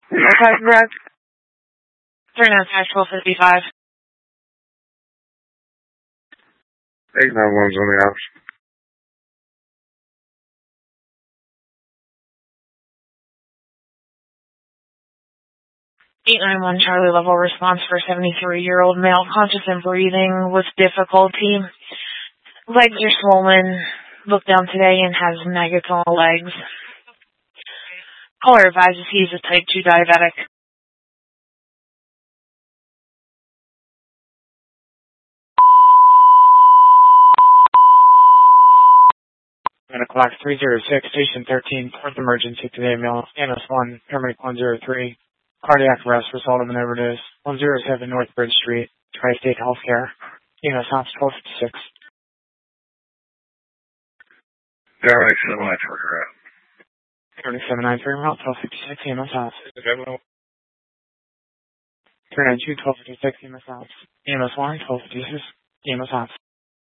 Okay, correct. 395-1255. 891's on the house. 891 Charlie level response for 73-year-old male, conscious and breathing with difficulty. Legs are swollen. Looked down today and has negatol legs. Caller advises he's a type 2 diabetic. 9 o'clock, 306, station 13, fourth emergency today, male, MS1, paramedic 103, cardiac arrest, result of an overdose, 107 North Bridge Street, Tri-State Healthcare, EMS Ops 1256. Paramedic 793, correct. Paramedic 793, route 1256, EMS Ops. 392, 1256, EMS Ops. EMS 1, 1256, EMS Ops.